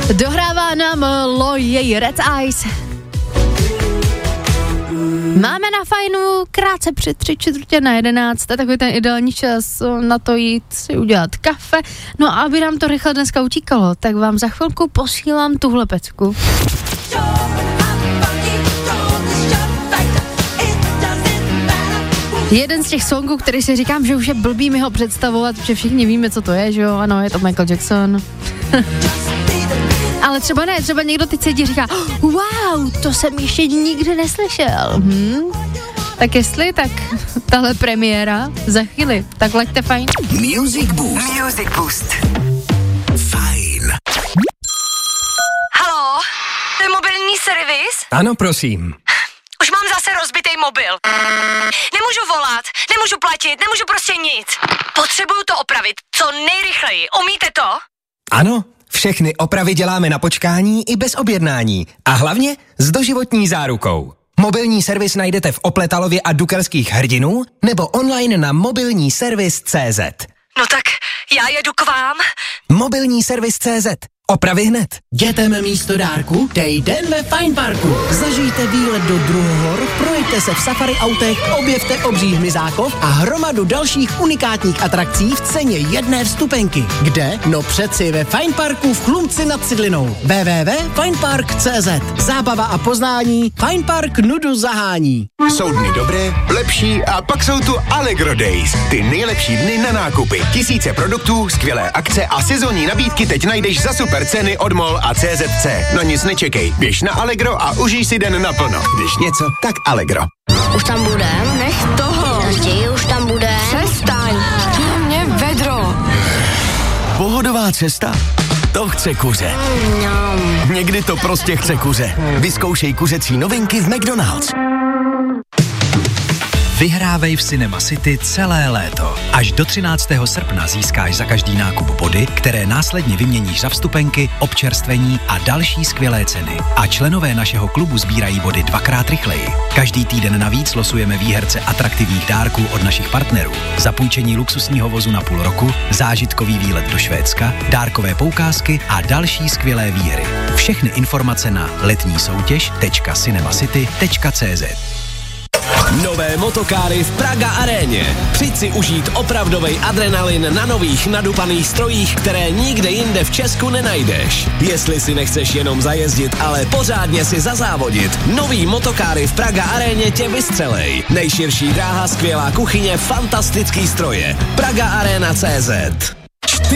Dohrává nám Loje Red Eyes. Máme na Fajnu krátce před 10:45, to je takový ten ideální čas na to jít si udělat kafe. No a aby nám to rychle dneska utíkalo, tak vám za chvilku posílám tuhle pecku. Jeden z těch songů, který si říkám, že už je blbý mi ho představovat, protože všichni víme, co to je, že jo? Ano, je to Michael Jackson. Ale třeba ne, třeba někdo teď sedí a říká, wow, to jsem ještě nikdy neslyšel. Tak jestli, tak tahle premiéra za chvíli. Tak laďte Fajn. Music Boost. Music Boost. Fajn. Haló, to je mobilní servis? Ano, prosím. Už mám zase rozbitý mobil. Nemůžu volat, nemůžu platit, nemůžu prostě nic. Potřebuju to opravit co nejrychleji. Umíte to? Ano, všechny opravy děláme na počkání i bez objednání. A hlavně s doživotní zárukou. Mobilní servis najdete v Opletalově a Dukerských Hrdinů nebo online na mobilníservis.cz. No tak já jedu k vám. Mobilní servis.cz. Opravy hned. Dětem místo dárku? Dej den ve Fine Parku. Zažijte výlet do Druhohor, projďte se v safari autech, objevte obří hmyzákov a hromadu dalších unikátních atrakcí v ceně jedné vstupenky. Kde? No přeci ve Fine Parku v Chlumci nad Cidlinou. www.finepark.cz. Zábava a poznání. Fine Park nudu zahání. Jsou dny dobré, lepší a pak jsou tu Allegro Days. Ty nejlepší dny na nákupy. Tisíce produktů, skvělé akce a sezónní nabídky teď najdeš za super ceny od MOL a CZC. No nic nečekej, běž na Allegro a užij si den naplno. Když něco, tak Allegro. Už tam bude? Nech toho. Raději už tam bude. Přestaň, mě vedro. Pohodová cesta? To chce kuře. Někdy to prostě chce kuře. Vyzkoušej kuřecí novinky v McDonald's. Vyhrávej v Cinema City celé léto. Až do 13. srpna získáš za každý nákup body, které následně vyměníš za vstupenky, občerstvení a další skvělé ceny. A členové našeho klubu sbírají body 2x rychleji. Každý týden navíc losujeme výherce atraktivních dárků od našich partnerů. Zapůjčení luxusního vozu na půl roku, zážitkový výlet do Švédska, dárkové poukázky a další skvělé výhry. Všechny informace na letnísoutěž.cinemacity.cz. Nové motokáry v Praga Aréně. Přijď si užít opravdovej adrenalin na nových nadupaných strojích, které nikde jinde v Česku nenajdeš. Jestli si nechceš jenom zajezdit, ale pořádně si zazávodit, nový motokáry v Praga Aréně tě vystřelej. Nejširší dráha, skvělá kuchyně, fantastický stroje. Praga Arena.cz.